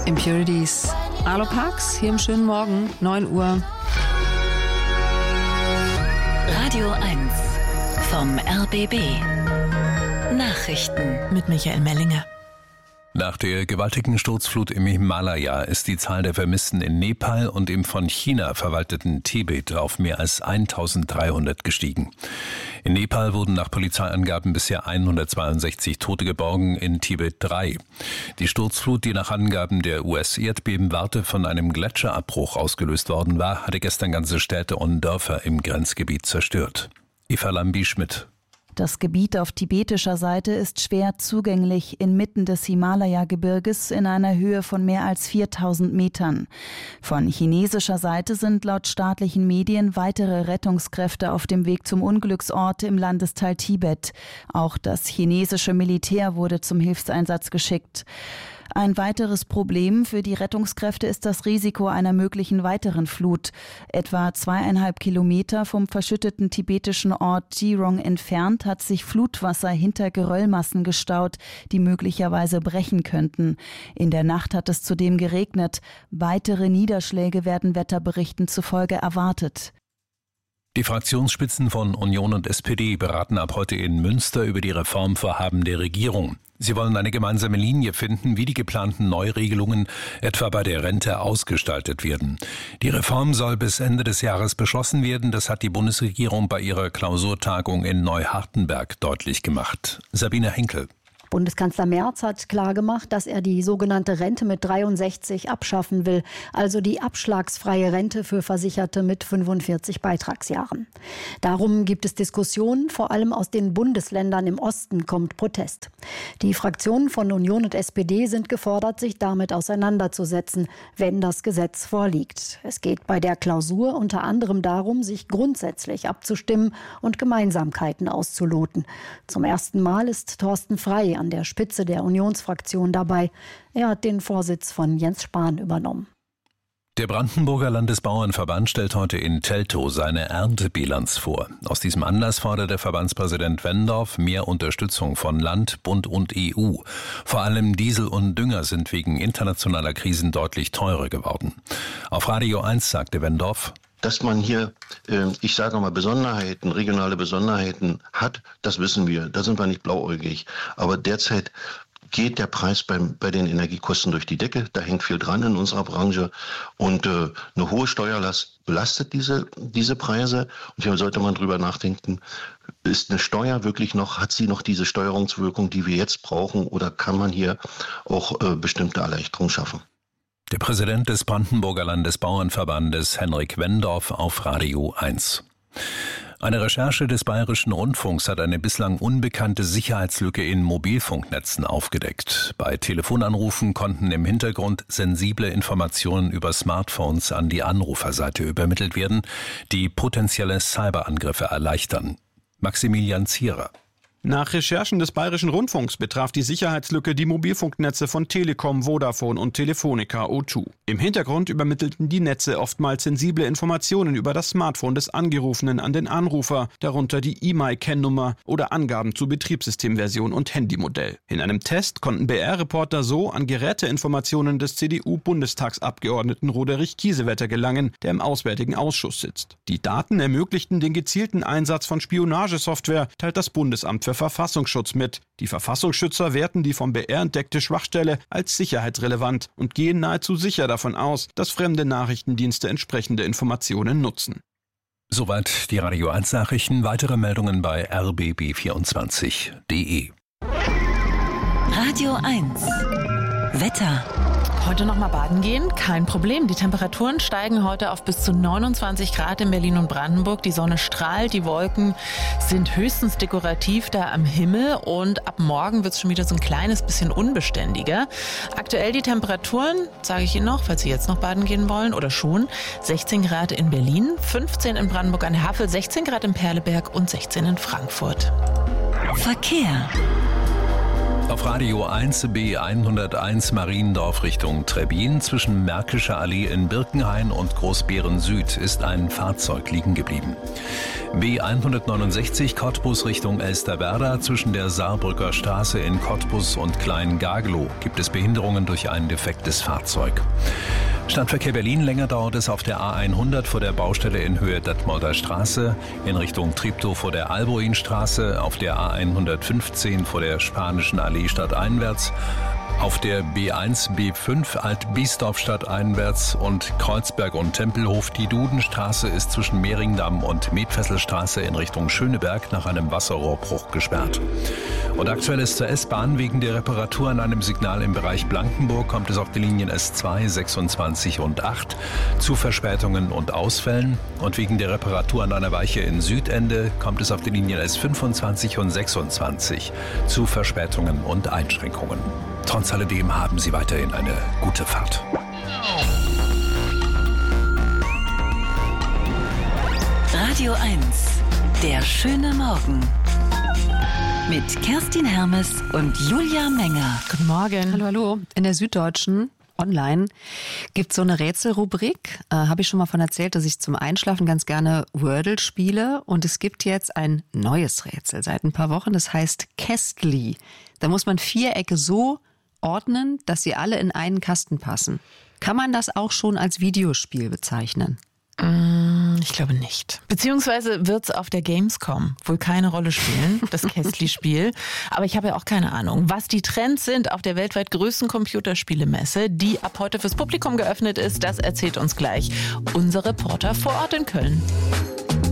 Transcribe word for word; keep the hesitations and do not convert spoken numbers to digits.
Impurities. Arlo Parks, hier im schönen Morgen, neun Uhr. Radio eins vom R B B. Nachrichten mit Michael Mellinger. Nach der gewaltigen Sturzflut im Himalaya ist die Zahl der Vermissten in Nepal und im von China verwalteten Tibet auf mehr als eintausenddreihundert gestiegen. In Nepal wurden nach Polizeiangaben bisher hundertzweiundsechzig Tote geborgen, in Tibet drei. Die Sturzflut, die nach Angaben der U S-Erdbebenwarte von einem Gletscherabbruch ausgelöst worden war, hatte gestern ganze Städte und Dörfer im Grenzgebiet zerstört. Eva Lambi-Schmidt. Das Gebiet auf tibetischer Seite ist schwer zugänglich inmitten des Himalaya-Gebirges in einer Höhe von mehr als viertausend Metern. Von chinesischer Seite sind laut staatlichen Medien weitere Rettungskräfte auf dem Weg zum Unglücksort im Landesteil Tibet. Auch das chinesische Militär wurde zum Hilfseinsatz geschickt. Ein weiteres Problem für die Rettungskräfte ist das Risiko einer möglichen weiteren Flut. Etwa zweieinhalb Kilometer vom verschütteten tibetischen Ort Jirong entfernt hat sich Flutwasser hinter Geröllmassen gestaut, die möglicherweise brechen könnten. In der Nacht hat es zudem geregnet. Weitere Niederschläge werden Wetterberichten zufolge erwartet. Die Fraktionsspitzen von Union und S P D beraten ab heute in Münster über die Reformvorhaben der Regierung. Sie wollen eine gemeinsame Linie finden, wie die geplanten Neuregelungen etwa bei der Rente ausgestaltet werden. Die Reform soll bis Ende des Jahres beschlossen werden. Das hat die Bundesregierung bei ihrer Klausurtagung in Neuhartenberg deutlich gemacht. Sabine Henkel. Bundeskanzler Merz hat klargemacht, dass er die sogenannte Rente mit dreiundsechzig abschaffen will, also die abschlagsfreie Rente für Versicherte mit fünfundvierzig Beitragsjahren. Darum gibt es Diskussionen, vor allem aus den Bundesländern im Osten kommt Protest. Die Fraktionen von Union und S P D sind gefordert, sich damit auseinanderzusetzen, wenn das Gesetz vorliegt. Es geht bei der Klausur unter anderem darum, sich grundsätzlich abzustimmen und Gemeinsamkeiten auszuloten. Zum ersten Mal ist Thorsten Frey an der Spitze der Unionsfraktion dabei. Er hat den Vorsitz von Jens Spahn übernommen. Der Brandenburger Landesbauernverband stellt heute in Teltow seine Erntebilanz vor. Aus diesem Anlass fordert der Verbandspräsident Wendorf mehr Unterstützung von Land, Bund und E U. Vor allem Diesel und Dünger sind wegen internationaler Krisen deutlich teurer geworden. Auf Radio eins sagte Wendorf: Dass man hier, ich sage mal, Besonderheiten, regionale Besonderheiten hat, das wissen wir. Da sind wir nicht blauäugig. Aber derzeit geht der Preis beim, bei den Energiekosten durch die Decke. Da hängt viel dran in unserer Branche. Und äh, eine hohe Steuerlast belastet diese, diese Preise. Und hier sollte man drüber nachdenken, ist eine Steuer wirklich noch, hat sie noch diese Steuerungswirkung, die wir jetzt brauchen? Oder kann man hier auch äh, bestimmte Erleichterungen schaffen? Der Präsident des Brandenburger Landesbauernverbandes, Henrik Wendorf, auf Radio eins. Eine Recherche des Bayerischen Rundfunks hat eine bislang unbekannte Sicherheitslücke in Mobilfunknetzen aufgedeckt. Bei Telefonanrufen konnten im Hintergrund sensible Informationen über Smartphones an die Anruferseite übermittelt werden, die potenzielle Cyberangriffe erleichtern. Maximilian Zierer. Nach Recherchen des Bayerischen Rundfunks betraf die Sicherheitslücke die Mobilfunknetze von Telekom, Vodafone und Telefonica O zwei. Im Hintergrund übermittelten die Netze oftmals sensible Informationen über das Smartphone des Angerufenen an den Anrufer, darunter die E M I-Kennnummer oder Angaben zu Betriebssystemversion und Handymodell. In einem Test konnten B R-Reporter so an Geräteinformationen des C D U-Bundestagsabgeordneten Roderich Kiesewetter gelangen, der im Auswärtigen Ausschuss sitzt. Die Daten ermöglichten den gezielten Einsatz von Spionagesoftware, teilt das Bundesamt für Verfassungsschutz mit. Die Verfassungsschützer werten die vom B R entdeckte Schwachstelle als sicherheitsrelevant und gehen nahezu sicher davon aus, dass fremde Nachrichtendienste entsprechende Informationen nutzen. Soweit die Radio eins Nachrichten. Weitere Meldungen bei r b b vierundzwanzig punkt d e. Radio eins Wetter. Heute noch mal baden gehen, kein Problem. Die Temperaturen steigen heute auf bis zu neunundzwanzig Grad in Berlin und Brandenburg. Die Sonne strahlt, die Wolken sind höchstens dekorativ da am Himmel und ab morgen wird es schon wieder so ein kleines bisschen unbeständiger. Aktuell die Temperaturen, sage ich Ihnen noch, falls Sie jetzt noch baden gehen wollen oder schon, sechzehn Grad in Berlin, fünfzehn in Brandenburg an der Havel, sechzehn Grad in Perleberg und sechzehn in Frankfurt. Verkehr. Auf Radio eins B hunderteins Mariendorf Richtung Trebbin zwischen Märkischer Allee in Birkenhain und Großbeeren Süd ist ein Fahrzeug liegen geblieben. B hundertneunundsechzig Cottbus Richtung Elsterwerda zwischen der Saarbrücker Straße in Cottbus und Klein-Gaglow gibt es Behinderungen durch ein defektes Fahrzeug. Stadtverkehr Berlin, länger dauert es auf der A hundert vor der Baustelle in Höhe Detmolder Straße, in Richtung Treptow vor der Alboinstraße, auf der A hundertfünfzehn vor der Spanischen Allee stadteinwärts, auf der B eins B fünf Alt-Biesdorf stadteinwärts und Kreuzberg und Tempelhof. Die Dudenstraße ist zwischen Mehringdamm und Medfesselstraße in Richtung Schöneberg nach einem Wasserrohrbruch gesperrt. Und aktuell ist zur S-Bahn wegen der Reparatur an einem Signal im Bereich Blankenburg kommt es auf die Linien S zwei, sechsundzwanzig und acht zu Verspätungen und Ausfällen. Und wegen der Reparatur an einer Weiche in Südende kommt es auf die Linien S fünfundzwanzig und sechsundzwanzig zu Verspätungen und Einschränkungen. Trotz alledem haben Sie weiterhin eine gute Fahrt. Radio eins, der schöne Morgen. Mit Kerstin Hermes und Julia Menger. Guten Morgen. Hallo, hallo. In der Süddeutschen online gibt es so eine Rätselrubrik. Äh, Habe ich schon mal von erzählt, dass ich zum Einschlafen ganz gerne Wordle spiele. Und es gibt jetzt ein neues Rätsel seit ein paar Wochen. Das heißt Kästli. Da muss man Vierecke so ordnen, dass sie alle in einen Kasten passen. Kann man das auch schon als Videospiel bezeichnen? Ich glaube nicht. Beziehungsweise wird es auf der Gamescom wohl keine Rolle spielen, das Kästli-Spiel. Aber ich habe ja auch keine Ahnung, was die Trends sind auf der weltweit größten Computerspielemesse, die ab heute fürs Publikum geöffnet ist. Das erzählt uns gleich unser Reporter vor Ort in Köln.